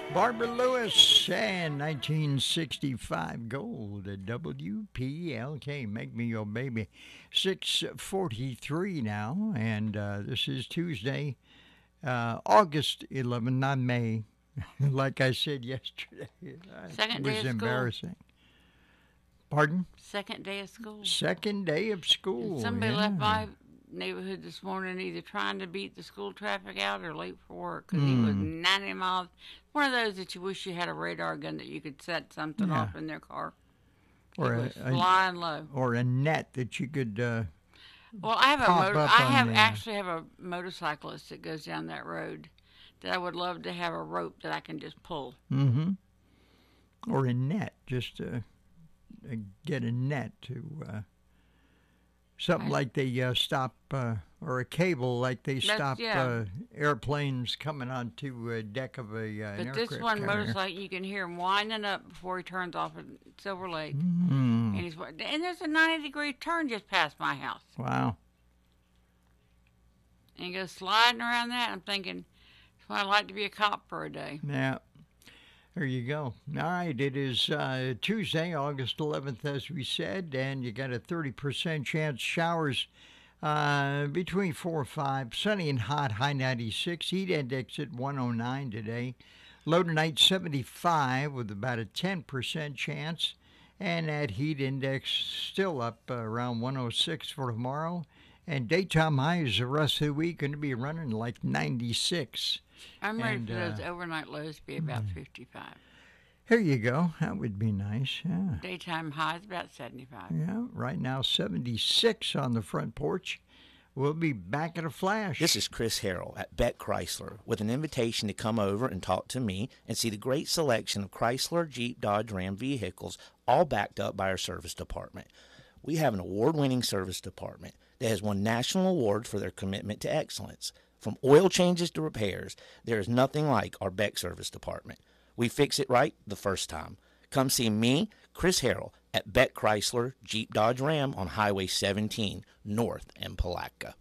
Barbara Lewis and 1965 gold at WPLK. Make Me Your Baby. 6:43 now, and this is Tuesday, August 11th, not May. Like I said yesterday, Second it day was of school. embarrassing. Pardon? Second day of school. Second day of school. Somebody yeah. left my neighborhood this morning either trying to beat the school traffic out or late for work because he was 90 miles. One of those that you wish you had a radar gun that you could set something off in their car. Or he was flying low. Or a net that you could. Well, I have actually have a motorcyclist that goes down that road that I would love to have a rope that I can just pull. Mm-hmm. Or a net, just get a net to something like they stop, or a cable like they stop airplanes coming onto a deck of an aircraft carrier. But this one motorcycle, you can hear him winding up before he turns off at Silver Lake. Mm-hmm. And there's a 90-degree turn just past my house. Wow. And he goes sliding around that. I'm thinking, that's why I'd like to be a cop for a day. Yeah. There you go. All right, it is Tuesday, August 11th, as we said, and you got a 30% chance showers between 4 and 5. Sunny and hot, high 96. Heat index at 109 today. Low tonight 75 with about a 10% chance. And that heat index still up around 106 for tomorrow. And daytime highs the rest of the week going to be running like 96. I'm ready for those overnight lows to be about 55. Here you go. That would be nice. Yeah. Daytime highs about 75. Yeah. Right now 76 on the front porch. We'll be back in a flash. This is Chris Harrell at Beck Chrysler with an invitation to come over and talk to me and see the great selection of Chrysler, Jeep, Dodge, Ram vehicles, all backed up by our service department. We have an award-winning service department that has won national awards for their commitment to excellence. From oil changes to repairs, there is nothing like our Beck service department. We fix it right the first time. Come see me, Chris Harrell, at Beck Chrysler, Jeep, Dodge, Ram on Highway 17, north in Palatka.